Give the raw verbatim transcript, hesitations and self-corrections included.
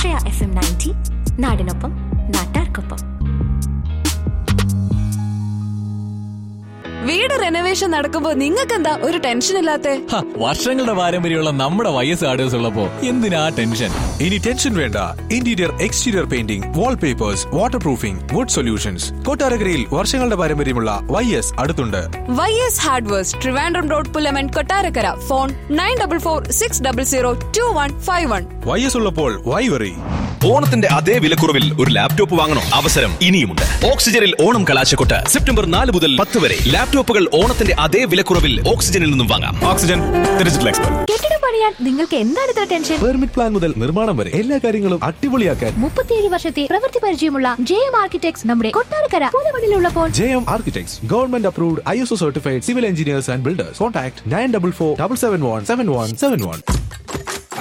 ആശ്രയ F M ninety, നാടിനൊപ്പം നാട്ടാർക്കൊപ്പം. വീട് റെനോവേഷൻ നടക്കുമ്പോ നിങ്ങൾക്ക് എന്താ ഒരു ടെൻഷൻ ഇല്ലാത്തെ? വർഷങ്ങളുടെ പാരമ്പര്യമുള്ള നമ്മുടെ വൈ എസ് ആർഡേഴ്സ് ഉള്ളപ്പോ എന്തിനാ ടെൻഷൻ? ഇനി ടെൻഷൻ വേണ്ട. Interior exterior painting, wallpapers, water proofing, would solutions. കൊട്ടാരക്കരയിൽ വർഷങ്ങളുടെ പാരമ്പര്യമുള്ള വൈ എസ് അടുത്തുണ്ട്. Y S hardwares, Trivandrum road, Pullaman, Kottarakkara. Phone nine double four six double zero to one five one. Y S ഉള്ളപ്പോൾ Y worry. ഓണത്തിന്റെ അതേ വിലക്കുറവിൽ ഒരു ലാപ്ടോപ്പ് വാങ്ങണോ? അവസരം ഇനിയുമുണ്ട്. ഓക്സിജനിൽ ഓണം കലാശക്കൊട്ട് സെപ്റ്റംബർ നാല് മുതൽ പത്ത് വരെ. ലാപ്ടോപ്പുകൾ ഓണത്തിന്റെ അതേ വിലക്കുറവിൽ ഓക്സിജനിൽ നിന്നും വാങ്ങാം. Oxygen digital expert. കെട്ടിടം പണിയാൻ നിങ്ങൾക്ക് എന്താണ് ഇത്ര ടെൻഷൻ? പെർമിറ്റ് പ്ലാൻ മുതൽ നിർമ്മാണം വരെ എല്ലാ കാര്യങ്ങളും അടിപൊളിയാക്കാൻ മുപ്പത്തിയേഴ് വർഷത്തെ പ്രവൃത്തി പരിചയമുള്ള ജെ എം ആർക്കിടെക്ട്സ് നമ്മുടെ Kottarakkara പുതുമണിലുള്ളപ്പോൾ. J M architects, government approved, I S O certified civil engineers and builders. Contact nine double four double seven one seven one seven one.